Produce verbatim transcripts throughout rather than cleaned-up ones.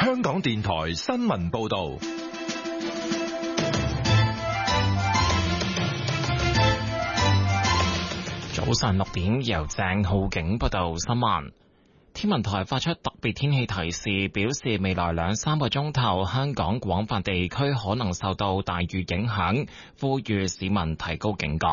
香港電台新聞報道。 早上六點，由鄭浩景報道新聞。天文台發出特別天氣提示，表示未來兩三個鐘頭，香港廣泛地區可能受到大雨影響，呼籲市民提高警覺。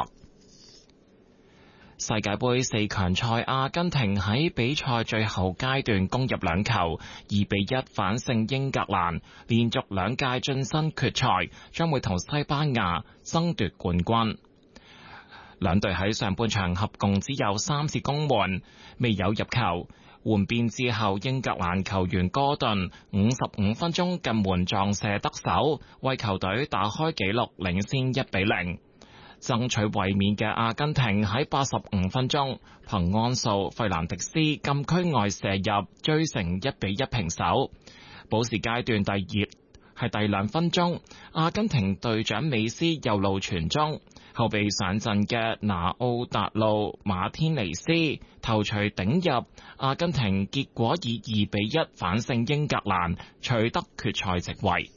世界盃四強賽，阿根廷喺比賽最後階段攻入兩球，二比一反勝英格蘭，連續兩屆晉身決賽，將會同西班牙爭奪冠軍。兩隊喺上半場合共只有三次攻門，未有入球。換邊之後，英格蘭球員哥頓五十五分鐘近門撞射得手，為球隊打開紀錄，領先一比零。爭取衛冕嘅阿根廷喺八十五分鐘憑安素費蘭迪斯禁區外射入，追成一比一平手。補時階段第二係第兩分鐘，阿根廷隊長美斯右路傳中，後備上陣嘅拿奧達路馬天尼斯頭槌頂入，阿根廷結果以二比一反勝英格蘭，取得決賽席位。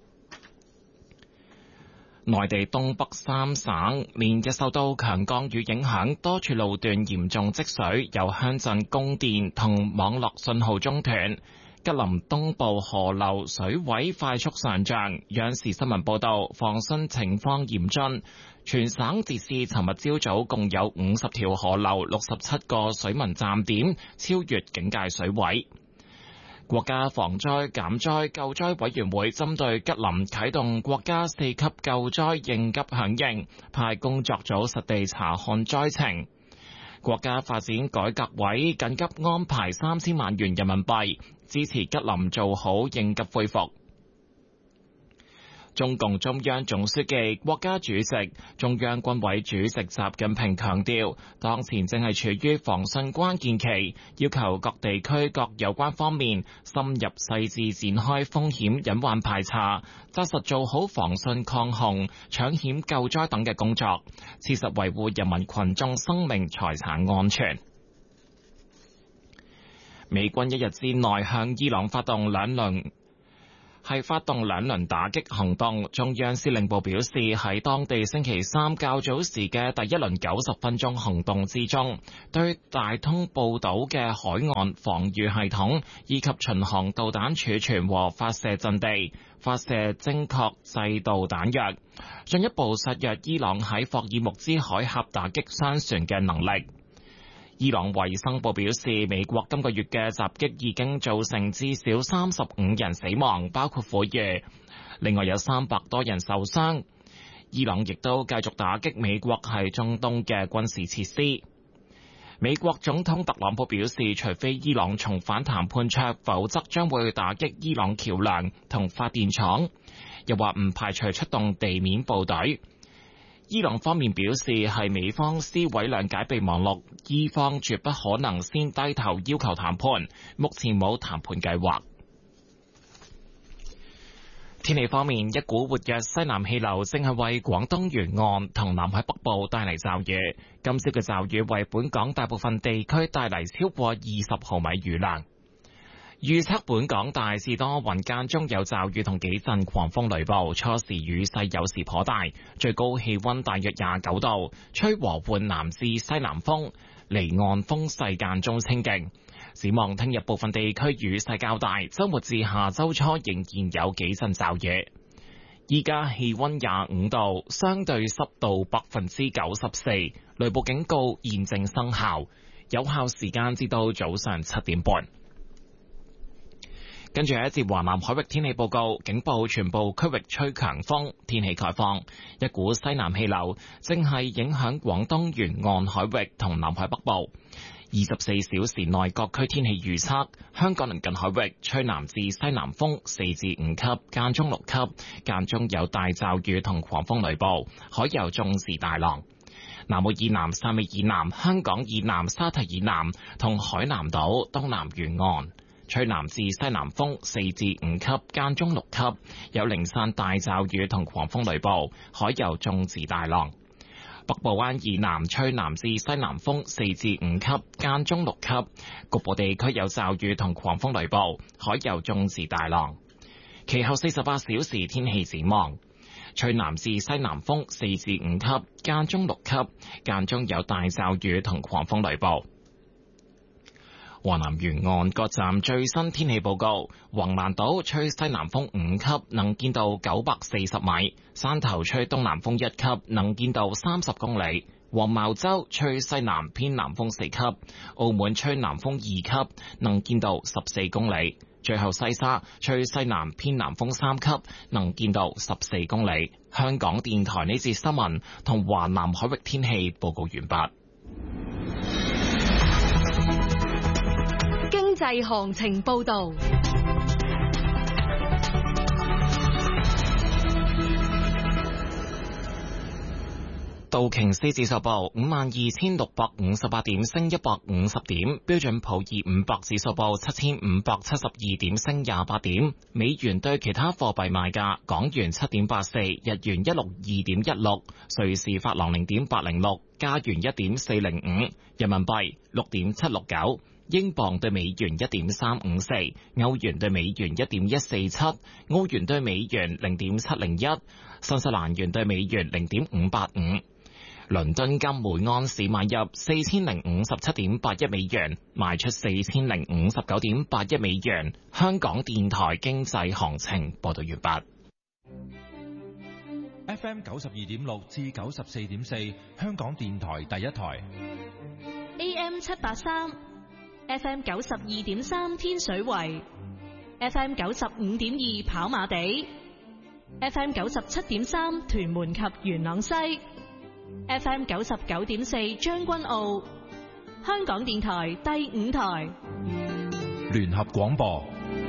內地東北三省連日受到強降雨影響，多處路段嚴重積水，有鄉鎮供電同網絡信號中斷。吉林東部河流水位快速上漲，央視新聞報道，防汛情況嚴峻。全省截至尋日朝早共有五十條河流、六十七個水文站點超越警戒水位。國家防災減災救災委員會針對吉林啟動國家四級救災應急響應，派工作組實地查看災情。國家發展改革委緊急安排三千萬元人民幣，支持吉林做好應急恢復。中共中央總書記、國家主席、中央軍委主席習近平強調，當前正係處於防汛關鍵期，要求各地區各有關方面深入細緻展開風險隱患排查，紮實做好防汛抗洪、搶險救災等嘅工作，切實維護人民群眾生命財產安全。美軍一日之內向伊朗發動兩輪係發動兩輪打擊行動。中央司令部表示，喺當地星期三較早時嘅第一輪九十分鐘行動之中，對大通布島嘅海岸防禦系統以及巡航導彈儲存和發射陣地發射精確制導彈藥，進一步削弱伊朗喺霍爾木茲海峽打擊商船嘅能力。伊朗衛生部表示，美國今個月嘅襲擊已經造成至少三十五人死亡，包括婦孺，另外有三百多人受傷。伊朗亦都繼續打擊美國喺中東嘅軍事設施。美國總統特朗普表示，除非伊朗重返談判桌，否則將會打擊伊朗橋樑同發電廠，又話唔排除出動地面部隊。伊朗方面表示，係美方撕毀兩解備忘錄，伊方絕不可能先低頭要求談判，目前冇談判計劃。天氣方面，一股活躍西南氣流正係為廣東沿岸同南海北部帶嚟驟雨，今朝嘅驟雨為本港大部分地區帶嚟超過二十毫米雨量。預測本港大致多雲，間中有驟雨同幾陣狂風雷暴，初時雨勢有時頗大，最高氣溫大約廿九度，吹和緩南至西南風，離岸風勢間中清勁。展望聽日部分地區雨勢較大，周末至下周初仍然有幾陣驟雨。依家氣溫廿五度，相對濕度百分之九十四，雷暴警告現正生效，有效時間至到早上七點半。跟住係一節華南海域天氣報告，警報全部區域吹強風，天氣概況。一股西南氣流正係影響廣東沿岸海域同南海北部。二十四小時內各區天氣預測：香港鄰近海域吹南至西南風四至五級，間中六級，間中有大驟雨同狂風雷暴，海有中至大浪。南澳以南、汕尾以南、香港以南、沙堤以南同海南島東南沿岸吹南至西南風四至五級，間中六級，有零散大驟雨同狂風雷暴，海有中至大浪。 北部灣以南吹南至西南風四至五級，間中六級，局部地區有驟雨同狂風雷暴，海有中至大浪。其後四十八小時天氣展望，吹南至西南風四至五級，間中六級，間中有大驟雨同狂風雷暴。華南沿岸各站最新天氣報告：橫瀾島吹西南風五級，能見度九百四十米；山頭吹東南風一級，能見度三十公里；黃茅洲吹西南偏南風四級；澳門吹南風二級，能見度十四公里；最後西沙吹西南偏南風三級，能見度十四公里。香港電台呢節新聞同華南海域天氣報告完畢。 經濟行情報道。 道瓊斯指數報五萬二千六百五十八點，升一百五十點；標準普爾五百指數報七千五百七十二點，升廿八點。美元對其他貨幣賣價：港元七點八四，日元一六二點一六，瑞士法郎零點八零六，加元一點四零五，人民幣六點七六九。英鎊對美元一點三五四，歐元對美元一點一四七，澳元對美元零點七零一，新西蘭元對美元零點五八五。倫敦金每安士買入四千零五十七點八一美元，賣出四千零五十九點八一美元。香港電台經濟行情報道完畢。 F M 九十二點六至九十四點四，香港電台第一台。 A M 七八三。F M 九十二點三天水圍 ，F M 九十五點二跑馬地 ，F M 九十七點三屯門及元朗西 ，F M 九十九點四將軍澳，香港電台第五台聯合廣播。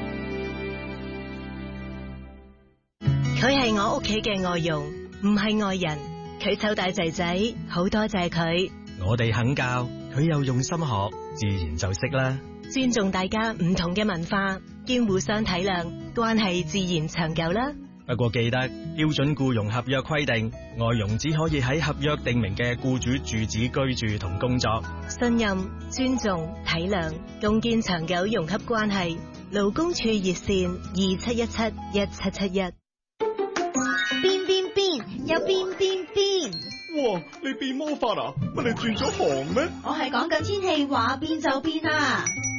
佢係我屋企嘅外傭，唔係外人。佢湊大仔仔，好多謝佢。 我哋肯教，佢又用心學，自然就識啦。 尊重大家唔同嘅文化，兼互相體諒，關係自然長久啦。 不過記得標準僱傭合約規定，外傭只可以喺合約訂明嘅僱主住址居住同工作。 信任、尊重、體諒，共建長久融洽關係。勞工處熱線二七一七一七七一。 變變變，有變變變。 哇！你變魔法啊？乜你轉咗行咩？ 我係講緊天氣話變就變啊！